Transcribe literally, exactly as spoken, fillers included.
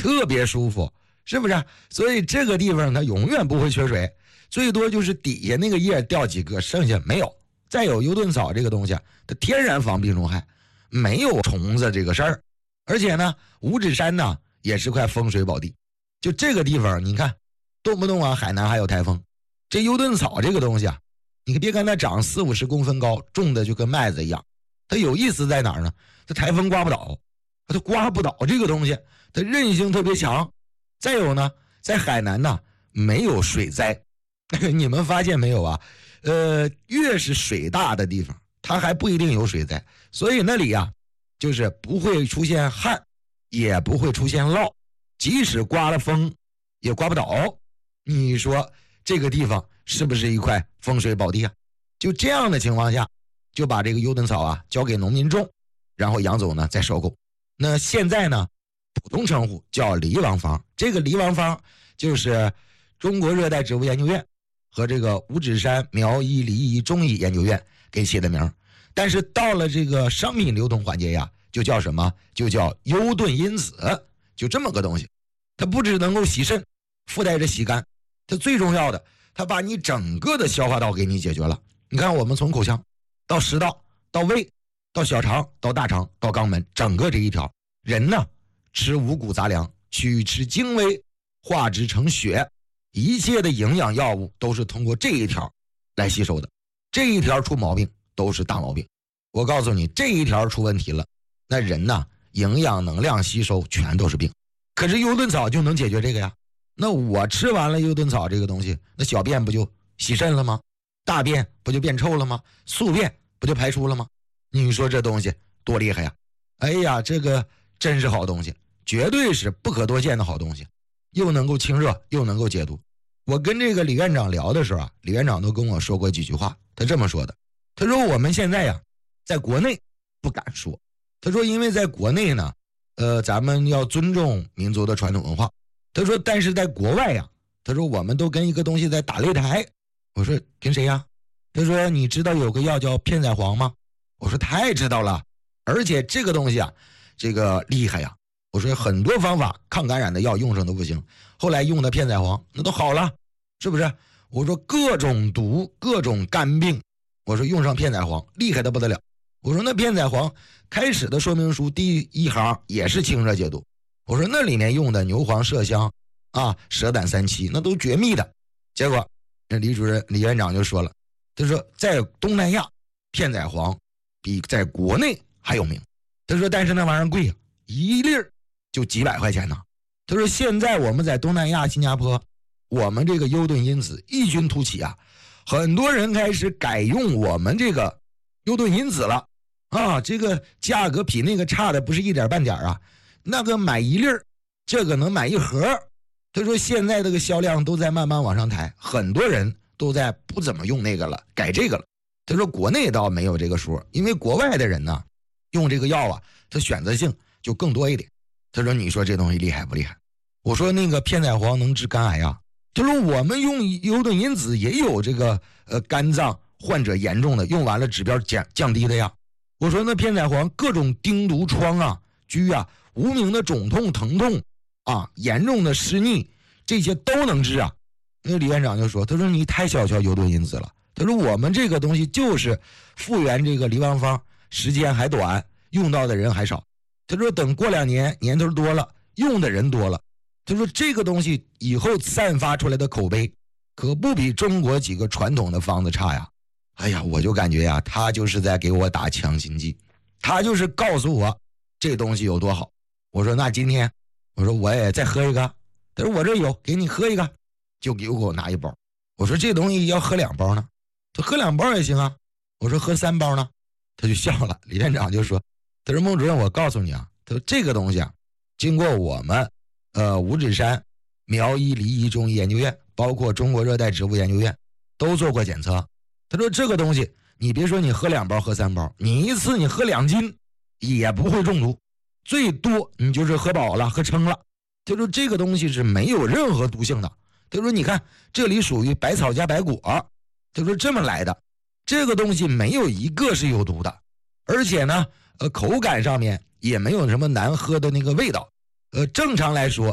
特别舒服，是不是？所以这个地方它永远不会缺水，最多就是底下那个叶掉几个，剩下没有。再有优盾草这个东西，它天然防病虫害，没有虫子这个事儿。而且呢，五指山呢也是块风水宝地，就这个地方，你看动不动啊海南还有台风。这优盾草这个东西啊，你别看它长四五十公分高，种的就跟麦子一样。它有意思在哪儿呢？它台风刮不倒，它刮不倒这个东西，它韧性特别强。再有呢，在海南呢没有水灾，你们发现没有啊？呃，越是水大的地方，它还不一定有水灾，所以那里啊，就是不会出现旱，也不会出现涝，即使刮了风，也刮不倒。你说这个地方是不是一块风水宝地啊？就这样的情况下，就把这个优盾草啊交给农民种，然后杨总呢再收购。那现在呢，普通称呼叫梨王坊。这个梨王坊就是中国热带植物研究院和这个五指山苗医梨医中医研究院给起的名，但是到了这个商品流通环节呀，就叫什么？就叫优盾因子，就这么个东西。它不只能够洗肾，附带着洗肝，它最重要的，它把你整个的消化道给你解决了。你看，我们从口腔到食道到胃到小肠到大肠到肛门，整个这一条，人呢吃五谷杂粮，取之精微，化之成血，一切的营养药物都是通过这一条来吸收的。这一条出毛病都是大毛病。我告诉你，这一条出问题了，那人呢营养能量吸收全都是病。可是优盾草就能解决这个呀。那我吃完了优盾草这个东西，那小便不就洗肾了吗？大便不就变臭了吗？宿便不就排出了吗？你说这东西多厉害呀！哎呀，这个真是好东西，绝对是不可多见的好东西，又能够清热，又能够解毒。我跟这个李院长聊的时候啊，李院长都跟我说过几句话。他这么说的，他说我们现在呀，在国内不敢说，他说因为在国内呢，呃，咱们要尊重民族的传统文化。他说但是在国外呀，他说我们都跟一个东西在打擂台。我说跟谁呀？他说你知道有个药叫片仔癀吗？我说太知道了，而且这个东西啊，这个厉害呀。我说很多方法抗感染的药用上都不行，后来用的片仔癀那都好了，是不是？我说各种毒各种肝病，我说用上片仔癀厉害的不得了。我说那片仔癀开始的说明书第一行也是清热解毒，我说那里面用的牛黄麝香啊蛇胆三七那都绝密的。结果那李主任李院长就说了，他说在东南亚片仔癀比在国内还有名。他说但是那玩意儿贵啊，一粒儿就几百块钱呢。他说现在我们在东南亚新加坡，我们这个优盾因子异军突起啊，很多人开始改用我们这个优盾因子了啊，这个价格比那个差的不是一点半点啊，那个买一粒儿，这个能买一盒。他说现在这个销量都在慢慢往上抬，很多人都在不怎么用那个了，改这个了。他说国内倒没有这个说，因为国外的人呢用这个药啊，他选择性就更多一点。他说你说这东西厉害不厉害？我说那个片仔癀能治肝癌啊。他说我们用优盾因子也有这个呃肝脏患者严重的用完了指标降降低的呀。我说那片仔癀各种钉毒疮啊疽啊无名的肿痛疼痛啊严重的湿腻这些都能治啊。那个李院长就说，他说你太小瞧优盾因子了，他说我们这个东西就是复原这个梨王坊时间还短，用到的人还少。他说等过两年年头多了，用的人多了，他说这个东西以后散发出来的口碑可不比中国几个传统的方子差呀。哎呀，我就感觉呀，他就是在给我打强心剂，他就是告诉我这东西有多好。我说那今天我说我也再喝一个，他说我这有，给你喝一个，就给我拿一包。我说这东西要喝两包呢，他喝两包也行啊。我说喝三包呢，他就笑了。李院长就说，他说孟主任我告诉你啊，他说这个东西啊经过我们呃五指山苗医梨医中医研究院包括中国热带植物研究院都做过检测。他说这个东西你别说你喝两包喝三包，你一次你喝两斤也不会中毒，最多你就是喝饱了喝撑了。他说这个东西是没有任何毒性的。他说你看这里属于百草加白果，他说这么来的，这个东西没有一个是有毒的，而且呢呃口感上面也没有什么难喝的那个味道。呃正常来说